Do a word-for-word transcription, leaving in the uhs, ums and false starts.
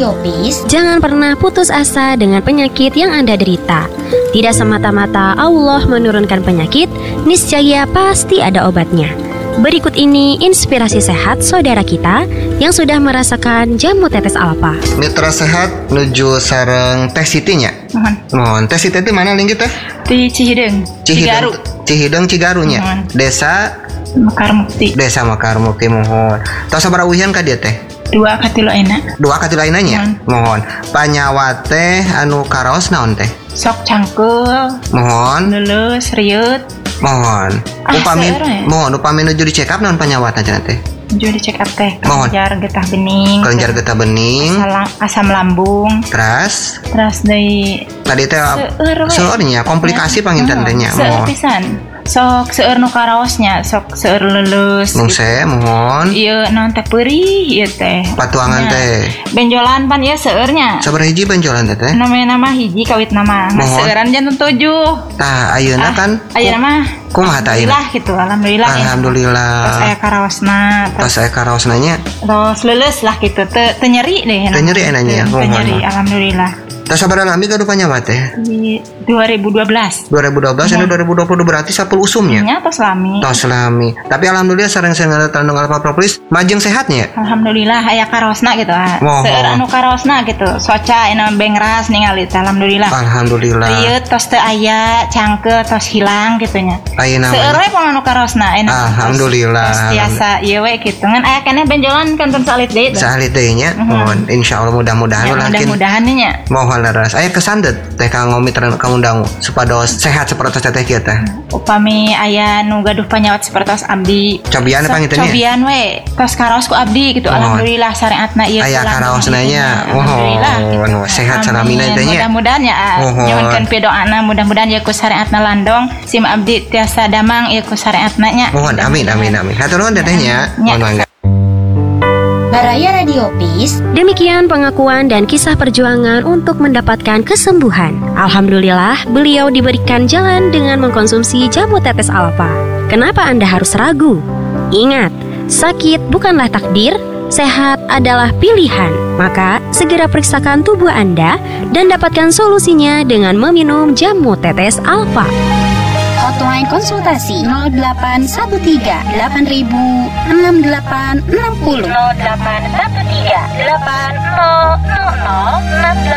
Radio Peace, jangan pernah putus asa dengan penyakit yang Anda derita. Tidak semata-mata Allah menurunkan penyakit, niscaya pasti ada obatnya. Berikut ini inspirasi sehat saudara kita yang sudah merasakan jamu tetes alfa. Mitra sehat nuju sareng Teh Siti nya. Mohon. Mohon. Teh Siti itu mana linggi teh? Di Cihideng, Cigaru. Cihideng Cigarunya. Mohon. Desa Mekar Mukti. Desa Mekar Mukti, mohon. Tos sabaraha uhian ka dieu teh? Dua katilu ayeuna. Dua katilu ayeuna nya. Mohon. Panyawat teh anu karaos naon teh? Sok cangkeul. Mohon. Leuleus, rieut. Mohon. Ah, Upami seere. mohon upami nuju di check up naon panyawatna cenah teh? Nuju di check up teh. Mohon. Kelenjar getah bening. Kelenjar getah bening. Asam, asam lambung. Teras Terus deui tadi teh seueur we. seueur nya komplikasi panginten teh nya. Seueur Mohon. pisan. Sok seueur nu karaosnya, sok seueur leuleus. Mungse mohon. Ieu naon teh peurih ieu teh. Patuangan Nya. teh. Benjolan pan ieu seueurnya. Sabaraha hiji benjolan teh teh? Namanya nama hiji kawit nama. Nah, Mohon. seueuran jantung tujuh. Tah ayeuna kan Ayeuna mah kumaha tah ayeuna? alhamdulillah gitu, alhamdulillah. ya. Alhamdulillah. Terus aya karaosna, Tos terus, aya karaosna nya. terus leuleus lah gitu. Teu teu nyeri deh. Teu nyeri aya nya. Teu nyeri, alhamdulillah. Tos sabaraha lami gaduh panyawat teh? Di dua ribu dua belas. dua ribu dua belas ini dua ribu dua puluh berarti sepuluh usumnya. Nya tos lami. Tos lami. Tapi alhamdulillah sareng saya tandung alfa propolis majeng sehatnya. Alhamdulillah aya karaosna gitu. ah. Mohon. Seueur anu karaosna gitu. Soca ina bengras ningali teh alhamdulillah. Alhamdulillah. Ieu tos teu aya, cangkeul tos hilang gitu nya. Ayeuna Seueur we pang anu karaosna ena. Alhamdulillah. Tos tiasa ieu we kitu. Ngan aya keneh benjolan kanton salit deui. Salit deui nya. Mohon insyaallah mudah-mudahan Ya, ulah kin. mudah-mudahan nya. Mohon leres. Aya kesan deh teh kanggo mitra kamu dangu supados sehat seperti teh kieu teh. Upami aya nu gaduh panyawat sapertos abdi. Cobian Sok panginten nya. Cobian we. Tos karaos ku abdi gitu. Mohon. Alhamdulillah syariatna ieu. Aya jalan karaosna gitu nya. nya. Alhamdulillah. Mohon sehat salamina Amin. teh nya. Mudah-mudahan ya. Mohon. Nyuwunkeun pidoana mudah-mudahan ya ku syariatna landong. Sim abdi tiasa damang ieu ku syariatna nya. Mohon amin amin amin. Hatur nuhun teh nya. Mohon mangga. Baraya Radio Peace, Demikian pengakuan dan kisah perjuangan untuk mendapatkan kesembuhan. Alhamdulillah, beliau diberikan jalan dengan mengkonsumsi jamu tetes alfa. Kenapa Anda harus ragu? Ingat, sakit bukanlah takdir, sehat adalah pilihan. Maka, segera periksakan tubuh Anda dan dapatkan solusinya dengan meminum jamu tetes alfa. hotline konsultasi nol delapan satu tiga delapan ribu enam delapan enam nol. nol delapan satu tiga delapan nol nol nol enam delapan